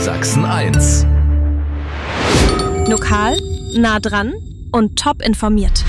Sachsen 1. Lokal, nah dran und top informiert.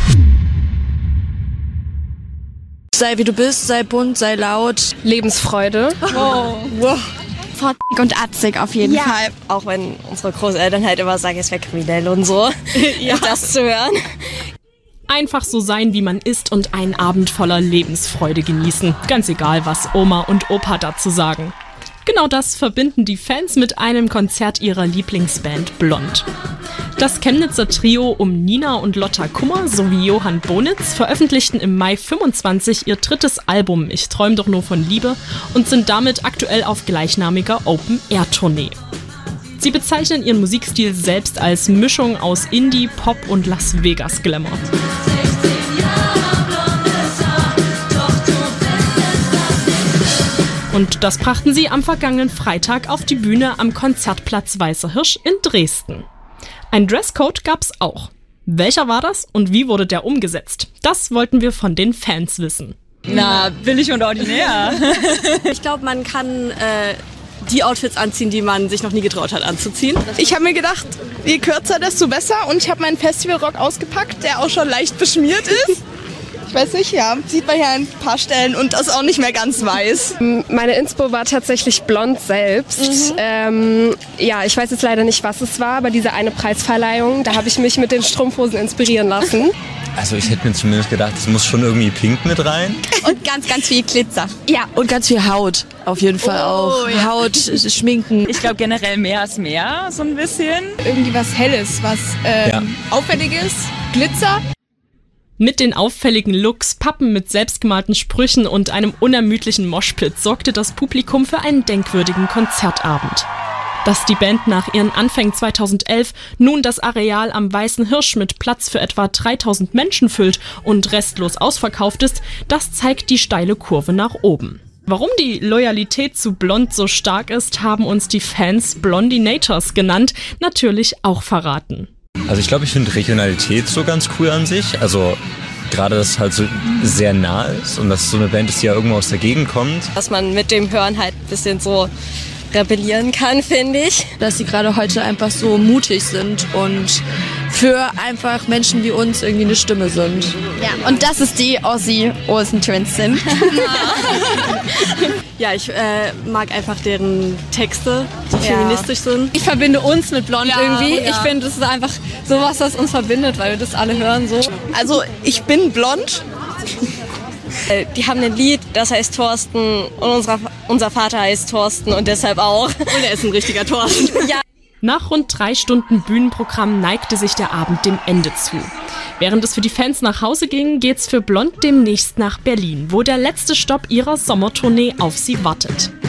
Sei wie du bist, sei bunt, sei laut. Lebensfreude. Wow. Und atzig auf jeden Fall. Auch wenn unsere Großeltern halt immer sagen, es wäre kriminell und so. Ja. Das zu hören. Einfach so sein, wie man ist und einen Abend voller Lebensfreude genießen. Ganz egal, was Oma und Opa dazu sagen. Genau das verbinden die Fans mit einem Konzert ihrer Lieblingsband Blond. Das Chemnitzer Trio um Nina und Lotta Kummer sowie Johann Bonitz veröffentlichten im Mai 25 ihr drittes Album Ich träum doch nur von Liebe und sind damit aktuell auf gleichnamiger Open-Air-Tournee. Sie bezeichnen ihren Musikstil selbst als Mischung aus Indie, Pop und Las Vegas Glamour. Und das brachten sie am vergangenen Freitag auf die Bühne am Konzertplatz Weißer Hirsch in Dresden. Ein Dresscode gab's auch. Welcher war das und wie wurde der umgesetzt? Das wollten wir von den Fans wissen. Na, billig und ordinär. Ich glaube, man kann die Outfits anziehen, die man sich noch nie getraut hat anzuziehen. Ich habe mir gedacht, je kürzer, desto besser. Und ich habe meinen Festivalrock ausgepackt, der auch schon leicht beschmiert ist. Ich weiß nicht, ja, sieht man hier an ein paar Stellen und das auch nicht mehr ganz weiß. Meine Inspo war tatsächlich Blond selbst. Ja, ich weiß jetzt leider nicht, was es war, aber diese eine Preisverleihung, da habe ich mich mit den Strumpfhosen inspirieren lassen. Also ich hätte mir zumindest gedacht, es muss schon irgendwie pink mit rein. Und ganz, ganz viel Glitzer. Ja, und ganz viel Haut. Auf jeden Fall auch. Ja. Haut, Schminken. Ich glaube generell mehr ist mehr, so ein bisschen. Irgendwie was Helles, was Auffälliges, Glitzer. Mit den auffälligen Looks, Pappen mit selbstgemalten Sprüchen und einem unermüdlichen Moshpit sorgte das Publikum für einen denkwürdigen Konzertabend. Dass die Band nach ihren Anfängen 2011 nun das Areal am Weißen Hirsch mit Platz für etwa 3000 Menschen füllt und restlos ausverkauft ist, das zeigt die steile Kurve nach oben. Warum die Loyalität zu Blond so stark ist, haben uns die Fans Blondinators genannt, natürlich auch verraten. Also ich glaube, ich finde Regionalität so ganz cool an sich. Also gerade, dass es halt so sehr nah ist und dass es so eine Band ist, die ja irgendwo aus der Gegend kommt. Dass man mit dem Hören halt ein bisschen so rebellieren kann, finde ich. Dass sie gerade heute einfach so mutig sind und für einfach Menschen wie uns irgendwie eine Stimme sind. Ja, und das ist die Ozzy Olsen Twins sind. Ja, ich mag einfach deren Texte, die feministisch sind. Ich verbinde uns mit Blond irgendwie. Ja. Ich finde, das ist einfach sowas, was uns verbindet, weil wir das alle hören so. Also ich bin blond. Die haben ein Lied, das heißt Thorsten und unser Vater heißt Thorsten und deshalb auch. Und er ist ein richtiger Thorsten. Ja. Nach rund 3 Stunden Bühnenprogramm neigte sich der Abend dem Ende zu. Während es für die Fans nach Hause ging, geht's für Blond demnächst nach Berlin, wo der letzte Stopp ihrer Sommertournee auf sie wartet.